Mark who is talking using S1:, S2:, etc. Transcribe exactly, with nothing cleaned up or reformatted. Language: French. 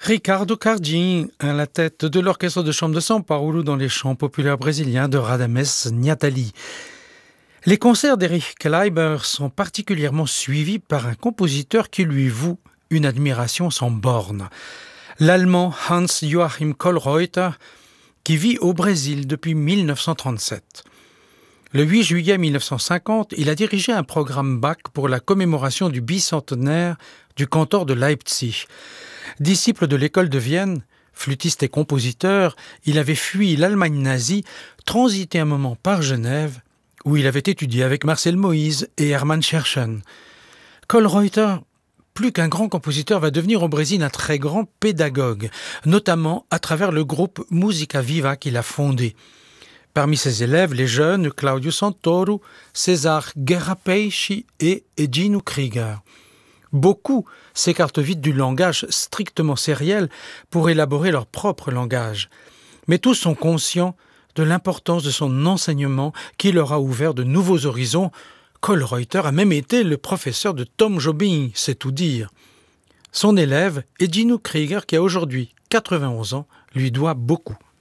S1: Ricardo Cardin à la tête de l'orchestre de chambre de São Paulo dans les chants populaires brésiliens de Radamés Niatali. Les concerts d'Eric Kleiber sont particulièrement suivis par un compositeur qui lui voue une admiration sans borne. L'Allemand Hans-Joachim Kollreuter, qui vit au Brésil depuis mille neuf cent trente-sept. Le huit juillet mille neuf cent cinquante, il a dirigé un programme Bach pour la commémoration du bicentenaire du cantor de Leipzig. Disciple de l'école de Vienne, flûtiste et compositeur, il avait fui l'Allemagne nazie, transité un moment par Genève, où il avait étudié avec Marcel Moïse et Hermann Scherchen. Kollreuter, plus qu'un grand compositeur, va devenir au Brésil un très grand pédagogue, notamment à travers le groupe Musica Viva qu'il a fondé. Parmi ses élèves, les jeunes Claudio Santoro, César Guerra-Peixe et Egino Krieger. Beaucoup s'écartent vite du langage strictement sériel pour élaborer leur propre langage. Mais tous sont conscients de l'importance de son enseignement qui leur a ouvert de nouveaux horizons. Kollreuter a même été le professeur de Tom Jobim, c'est tout dire. Son élève, Egino Krieger, qui a aujourd'hui quatre-vingt-onze ans, lui doit beaucoup.